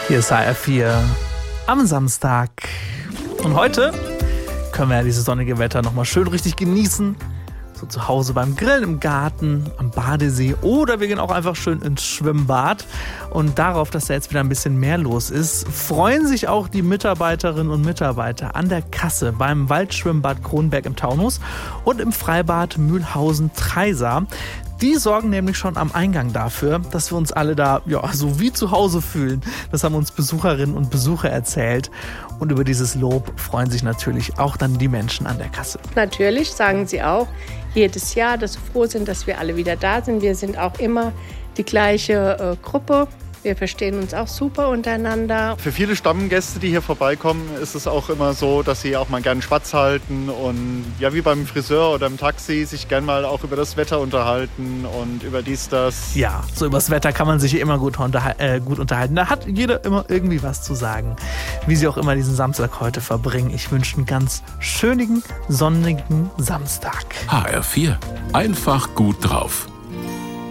Hier ist HR4 am Samstag. Und heute können wir ja dieses sonnige Wetter nochmal schön richtig genießen. So zu Hause beim Grillen im Garten, am Badesee oder wir gehen auch einfach schön ins Schwimmbad. Und darauf, dass da jetzt wieder ein bisschen mehr los ist, freuen sich auch die Mitarbeiterinnen und Mitarbeiter an der Kasse beim Waldschwimmbad Kronberg im Taunus und im Freibad Mühlhausen-Treisa. Die sorgen nämlich schon am Eingang dafür, dass wir uns alle da so wie zu Hause fühlen. Das haben uns Besucherinnen und Besucher erzählt. Und über dieses Lob freuen sich natürlich auch dann die Menschen an der Kasse. Natürlich sagen sie auch jedes Jahr, dass sie froh sind, dass wir alle wieder da sind. Wir sind auch immer die gleiche Gruppe. Wir verstehen uns auch super untereinander. Für viele Stammgäste, die hier vorbeikommen, ist es auch immer so, dass sie auch mal gerne Schwatz halten und ja, wie beim Friseur oder im Taxi sich gerne mal auch über das Wetter unterhalten und über dies, das. Ja, so über das Wetter kann man sich immer gut unterhalten. Da hat jeder immer irgendwie was zu sagen. Wie sie auch immer diesen Samstag heute verbringen. Ich wünsche einen ganz schönen, sonnigen Samstag. HR4. Einfach gut drauf.